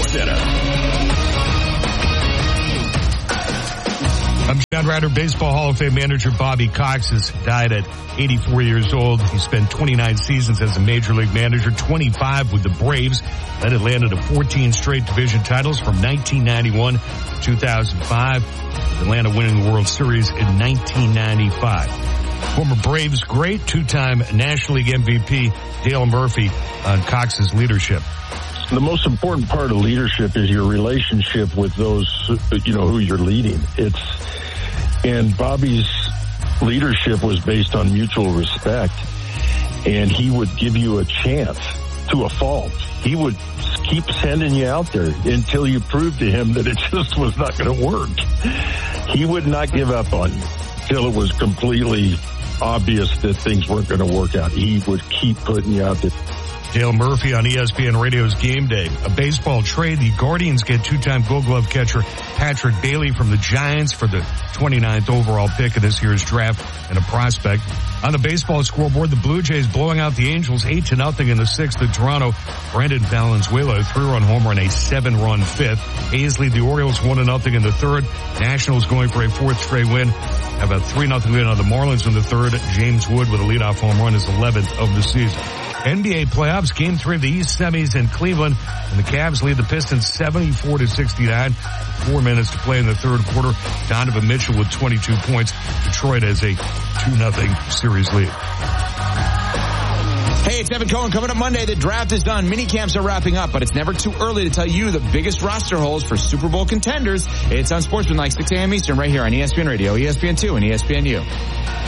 Center. John Ryder, Baseball Hall of Fame manager Bobby Cox has died at 84 years old. He spent 29 seasons as a major league manager, 25 with the Braves. Led Atlanta to 14 straight division titles from 1991 to 2005. Atlanta winning the World Series in 1995. Former Braves great, two-time National League MVP Dale Murphy on Cox's leadership. The most important part of leadership is your relationship with those, who you're leading. And Bobby's leadership was based on mutual respect, and he would give you a chance to a fault. He would keep sending you out there until you proved to him that it just was not going to work. He would not give up on you till it was completely obvious that things weren't going to work out. He would keep putting you out there. Dale Murphy on ESPN Radio's Game Day. A baseball trade. The Guardians get two-time Gold Glove catcher Patrick Bailey from the Giants for the 29th overall pick of this year's draft and a prospect. On the baseball scoreboard, the Blue Jays blowing out the Angels 8-0 in the sixth at Toronto. Brendan Valenzuela, a 3-run homer and a 7-run fifth. A's lead the Orioles 1-0 in the third. Nationals going for a fourth straight win. Have a 3-0 win on the Marlins in the third. James Wood with a leadoff home run, his 11th of the season. NBA playoffs, Game 3 of the East semis in Cleveland, and the Cavs lead the Pistons 74-69. 4 minutes to play in the third quarter. Donovan Mitchell with 22 points. Detroit has a 2-0 series lead. Hey, it's Evan Cohen. Coming up Monday, the draft is done. Mini camps are wrapping up, but it's never too early to tell you the biggest roster holes for Super Bowl contenders. It's on Sportsman like 6 a.m. Eastern right here on ESPN Radio, ESPN2, and ESPNU.